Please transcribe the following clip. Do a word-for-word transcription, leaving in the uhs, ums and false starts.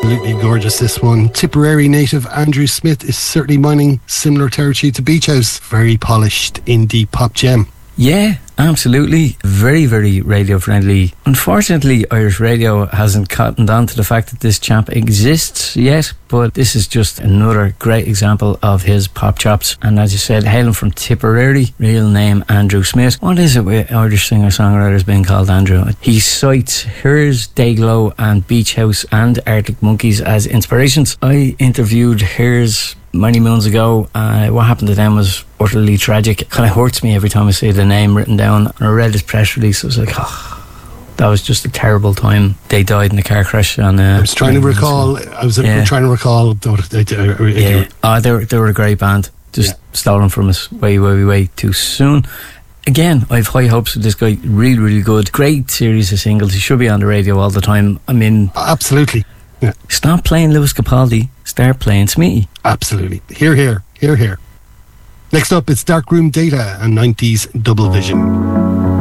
Absolutely gorgeous, this one. Tipperary native Andrew Smith is certainly mining similar territory to Beach House. Very polished indie pop gem. Yeah, absolutely. Very, very radio friendly. Unfortunately, Irish radio hasn't cottoned on to the fact that this chap exists yet, but this is just another great example of his pop chops. And as you said, hailing from Tipperary, real name Andrew Smith. What is it with Irish singer-songwriters being called Andrew? He cites Hers, Dayglow and Beach House and Arctic Monkeys as inspirations. I interviewed Hers many moons ago. Uh, what happened to them was utterly tragic. It kind of hurts me every time I see the name written down. And I read his press release. I was like, oh, that was just a terrible time. They died in a car crash. On, uh, I was trying to recall. I was yeah. trying to recall. Yeah. Oh, they were, they were a great band. Just yeah. stolen from us way, way, way too soon. Again, I have high hopes for this guy. Really, really good. Great series of singles. He should be on the radio all the time. I mean, absolutely. Yeah. Stop playing Lewis Capaldi, start playing Smeaty. Absolutely. Here, here, here, here. Next up, it's Darkroom Data and nineties Double Vision.